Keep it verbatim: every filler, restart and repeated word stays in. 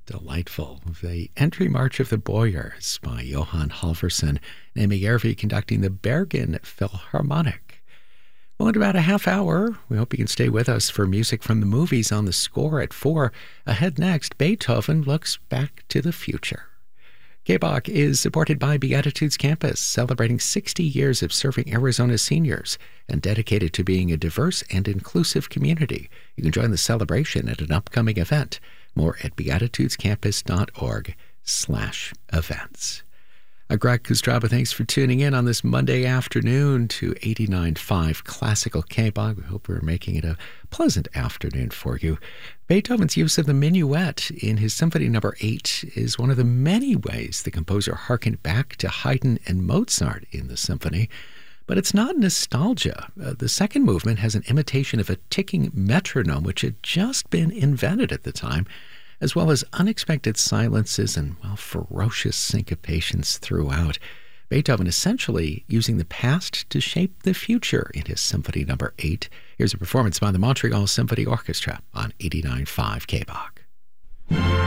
Delightful. The Entry March of the Boyars by Johann Halvorsen and Amy Järvi conducting the Bergen Philharmonic. Well, in about a half hour, we hope you can stay with us for music from the movies on the score at four. Ahead next, Beethoven looks back to the future. K B O C is supported by Beatitudes Campus, celebrating sixty years of serving Arizona seniors and dedicated to being a diverse and inclusive community. You can join the celebration at an upcoming event. More at beatitudescampus.org slash events. Uh, Greg Kostraba, thanks for tuning in on this Monday afternoon to eighty-nine point five Classical K B O C. We hope we're making it a pleasant afternoon for you. Beethoven's use of the minuet in his Symphony Number eight is one of the many ways the composer harkened back to Haydn and Mozart in the symphony. But it's not nostalgia. Uh, the second movement has an imitation of a ticking metronome, which had just been invented at the time, as well as unexpected silences and, well, ferocious syncopations throughout. Beethoven essentially using the past to shape the future in his Symphony Number eight. Here's a performance by the Montreal Symphony Orchestra on eighty-nine point five K B O C.